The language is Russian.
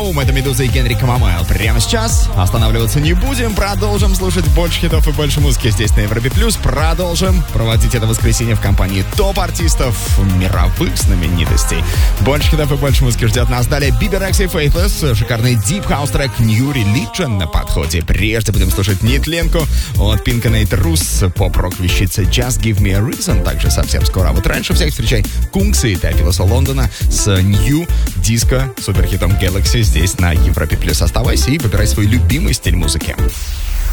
новому. Это Медуза и Генри Камамайл. Прямо сейчас останавливаться не будем. Продолжим слушать больше хитов и больше музыки здесь на Европе Плюс. Продолжим проводить это воскресенье в компании топ-артистов мировых знаменитостей. Больше хитов и больше музыки ждет нас. Далее Бибер Рекс и Faithless. Шикарный Deep House трек New Religion на подходе. Прежде будем слушать нетленку от Pink and Rus. Поп-рок вещица Just Give Me a Reason. Также совсем скоро. А вот раньше всех встречай Кункса и Теофилоса Лондона с New Disco суперхитом Galaxy здесь на Европе Плюс. Оставайся и выбирай свой любимый стиль музыки.